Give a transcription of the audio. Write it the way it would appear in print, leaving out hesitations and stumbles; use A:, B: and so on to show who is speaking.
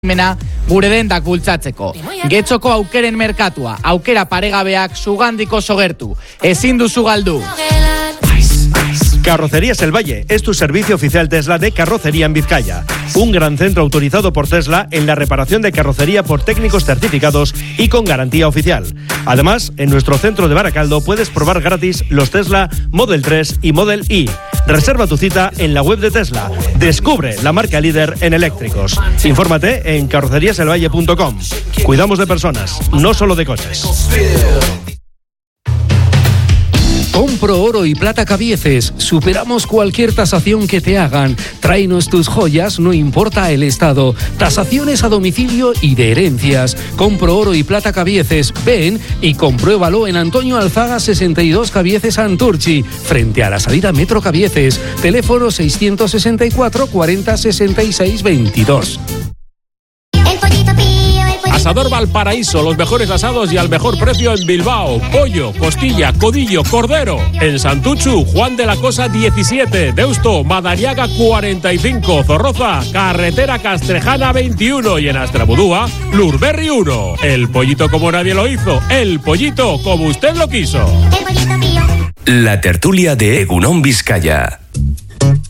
A: gure dendak bultzatzeko. Getxoko aukeren merkatua, aukera paregabeak Sugandiko sogertu. Ezin duzu galdu.
B: Carrocerías El Valle es tu servicio oficial Tesla de carrocería en Vizcaya. Un gran centro autorizado por Tesla en la reparación de carrocería por técnicos certificados y con garantía oficial. Además, en nuestro centro de Baracaldo puedes probar gratis los Tesla Model 3 y Model Y. Reserva tu cita en la web de Tesla. Descubre la marca líder en eléctricos. Infórmate en carroceríaselvalle.com. Cuidamos de personas, no solo de coches.
C: Compro Oro y Plata Cabieces. Superamos cualquier tasación que te hagan. Tráenos tus joyas, no importa el estado. Tasaciones a domicilio y de herencias. Compro Oro y Plata Cabieces. Ven y compruébalo en Antonio Alzaga 62 Cabieces Santurchi, frente a la salida Metro Cabieces. Teléfono 664 40 66 22.
D: Asador Valparaíso, los mejores asados y al mejor precio en Bilbao. Pollo, costilla, codillo, cordero. En Santuchu, Juan de la Cosa 17. Deusto, Madariaga 45. Zorroza, Carretera Castrejana 21. Y en Astrabudúa, Lurberri 1. El pollito como nadie lo hizo. El pollito como usted lo quiso.
E: La tertulia de Egunon Vizcaya.